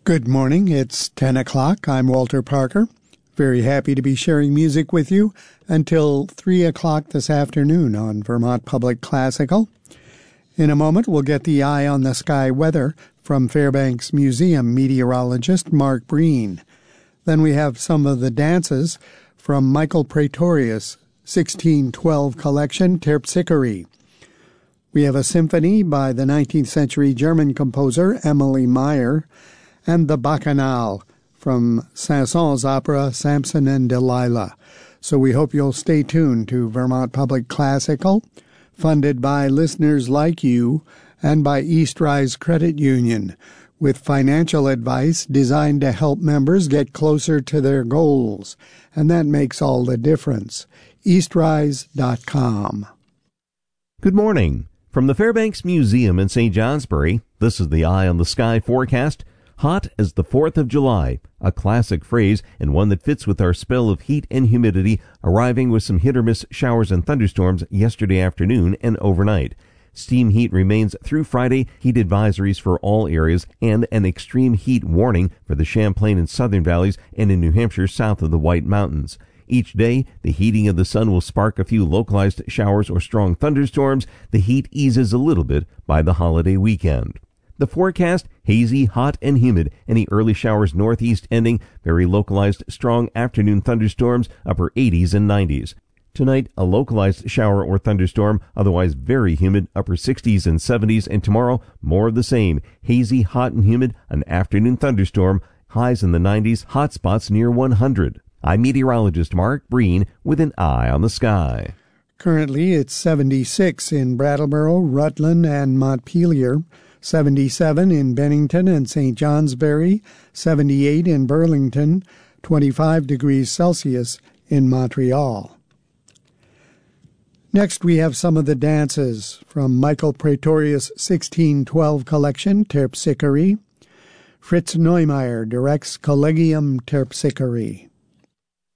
Good morning. It's 10 o'clock. I'm Walter Parker. Very happy to be sharing music with you until 3 o'clock this afternoon on Vermont Public Classical. In a moment, we'll get the eye on the sky weather from Fairbanks Museum meteorologist Mark Breen. Then we have some of the dances from Michael Praetorius' 1612 collection, Terpsichore. We have a symphony by the 19th century German composer Emily Meyer, and the Bacchanal from Saint-Saëns' opera Samson and Delilah. So we hope you'll stay tuned to Vermont Public Classical, funded by listeners like you and by East Rise Credit Union, with financial advice designed to help members get closer to their goals. And that makes all the difference. eastrise.com. Good morning. From the Fairbanks Museum in St. Johnsbury, this is the Eye on the Sky forecast. Hot as the 4th of July, a classic phrase and one that fits with our spell of heat and humidity, arriving with some hit-or-miss showers and thunderstorms yesterday afternoon and overnight. Steam heat remains through Friday, heat advisories for all areas, and an extreme heat warning for the Champlain and Southern Valleys and in New Hampshire south of the White Mountains. Each day, the heating of the sun will spark a few localized showers or strong thunderstorms. The heat eases a little bit by the holiday weekend. The forecast, hazy, hot, and humid. Any early showers northeast ending. Very localized, strong afternoon thunderstorms, upper 80s and 90s. Tonight, a localized shower or thunderstorm, otherwise very humid, upper 60s and 70s. And tomorrow, more of the same. Hazy, hot, and humid, an afternoon thunderstorm, highs in the 90s, hot spots near 100. I'm meteorologist Mark Breen with an eye on the sky. Currently, it's 76 in Brattleboro, Rutland, and Montpelier. 77 in Bennington and St. Johnsbury, 78 in Burlington, 25 degrees Celsius in Montreal. Next, we have some of the dances from Michael Praetorius' 1612 collection, Terpsichore. Fritz Neumeier directs Collegium Terpsichore.